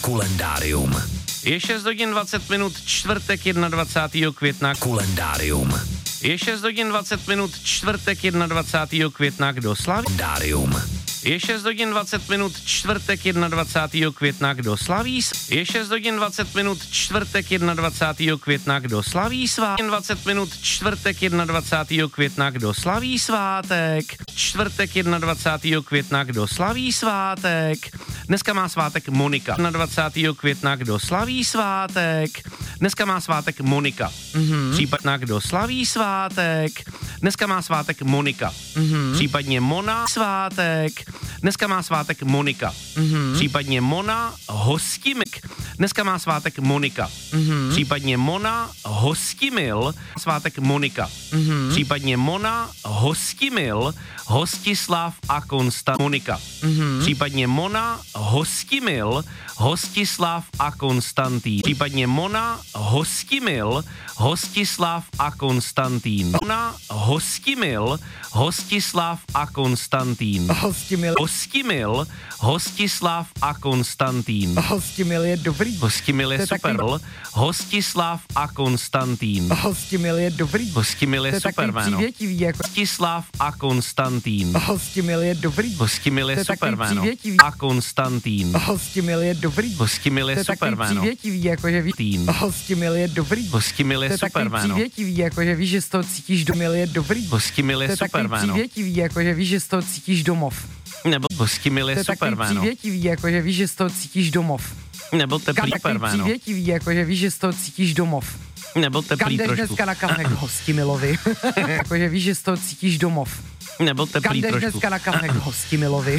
Kalendárium. Je 6 hodin 20 minut, čtvrtek 21. května. Kalendárium. Je 6 hodin 20 minut, čtvrtek 21. května, kdo slaví? Kalendárium. Je 6 hodin 20 minut, čtvrtek 21. května, kdo slaví? Je 6 hodin 20 minut, čtvrtek 21. května, kdo slaví svátek? 20 minut, čtvrtek 21. května, kdo slaví svátek? Čtvrtek 21. května, kdo slaví svátek? Dneska má svátek Monika. 21. května, kdo slaví svátek? Dneska má svátek Monika. Případně kdo slaví svátek? Dneska má svátek Monika. Případně Mona svátek. Dneska má svátek Monika. Případně Mona Hostimik. Dneska má svátek Monika. Případně Mona Hostimil. Svátek Monika. Případně Mona Hostimil. Hostislav a Konstant Monika. Případně Mona Hostimil. Hostislav a Konstantín. Případně Mona Hostimil. Hostislav a Konstantín. Mona Hostimil. Hostislav a Konstantín. Hostimil, Hostislav a Konstantín. Hostimil je dobrý. Hostimil je super. Taky... Hostislav a Konstantín. Hostimil je dobrý. Hostimil je super jméno. Jako... Hostislav a Konstantín. Hostimil je dobrý. Hostimil je super jméno. A Konstantín. Hostimil je dobrý. Hostimil je super jméno. Jakože ví. Hostimil je dobrý. Hostimil je super jméno. Jakože víš, že z toho cítíš domov. Je dobrý. Hostimil je super jméno. Jakože víš, že z toho cítíš domov. Nebo Hostimil je super jméno. Přívětivý, jakože víš, že z toho cítíš domov. Nebo teplý super jméno. Přívětivý, jakože víš, že z toho cítíš domov. Nebo teplý trošku. Kam dneska na kamek Hostimilovi. Jakože víš, že z toho cítíš domov. Nebo teplý trošku. Kam dneska na kamek Hostimilovi.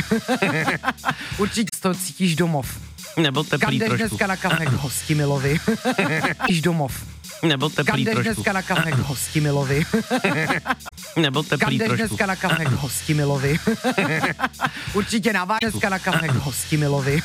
Určitě z toho cítíš domov. Nebo teplý trošku. Kam dneska na kamek Hostimilovi. Cítíš domov. Nebo teplý trošku. Kam dneska na kamek Hostimilovi. Nebo teplý trošku. Kam dneska na kamek Hostimilovi. Určitě naváží dneska na kamek Hostimilovi.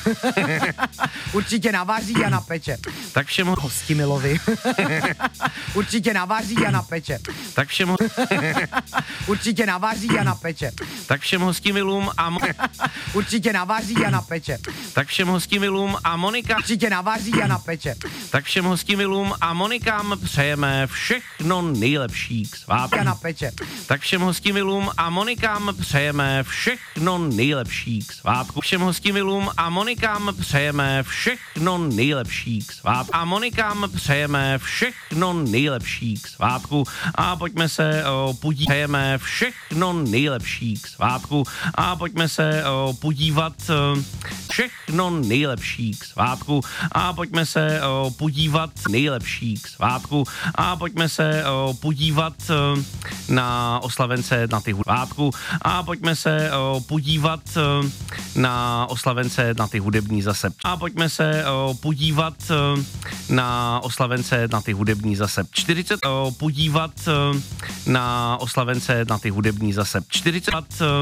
Určitě naváží a napeče. Tak všem Hostimilovi. Určitě naváží a napeče. Tak všem Určitě naváží a napeče. Tak všem Hostimilům a Určitě naváží a napeče. Tak všem Hostimilům a Monika. Určitě naváží a napeče. Tak všem Hostimilům a Monikám přejeme všechno nejlepší k svátku. Tak všem Hostimilům a Monikám přejeme všechno nejlepší k svátku. Všem Hostimilům a Monikám přejeme všechno nejlepší k svátku. A Monikám přejeme všechno nejlepší k svátku. A pojďme se přejeme všechno nejlepší k svátku. A pojďme se podívat všechno nejlepší k svátku. A pojďme se podívat nejlepší k svátku. A pojďme se podívat na oslavence na ty svátku. A pojďme se podívat na oslavence na ty hudební zase. A pojďme se podívat na oslavence na ty hudební zase. 40 podívat na oslavence na ty hudební zase. 40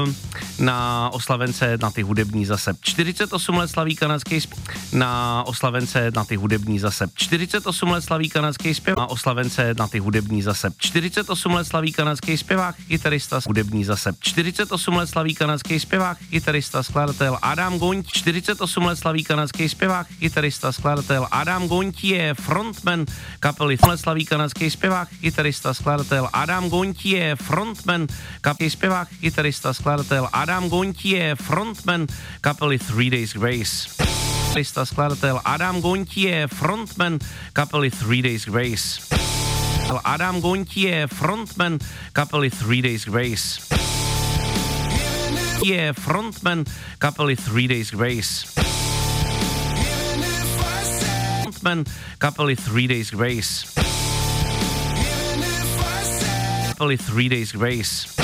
na oslavence na ty hudební zase. 48 let slaví kanadský na oslavence na ty hudební zase. 48 let slaví kanadský zpěv na oslavence na ty hudební zase. 48 let slaví kanadský zpěvák, kytarista, hudební zase. 48 let slaví kanadský zpěvák, kytarista, skladatel Adam Gonť. 48 let slaví kanadský zpěvák, kytarista, skladatel Adam Gonť je frontman kapely. Let slaví kanadský zpěvák, kytarista, skladatel Adam Gonť je frontman kapely. Zpěvák, kytarista, skladatel Adam Gonť je frontman kapely 3 Days Grace. Kytarista, skladatel Adam Gonť je frontman kapely 3 Days Grace. Adam Gonť je frontman kapely 3 Days Grace. Je frontman kapely 3 Days Grace. Frontman kapely 3 Days Grace. Kapely 3 Days Grace.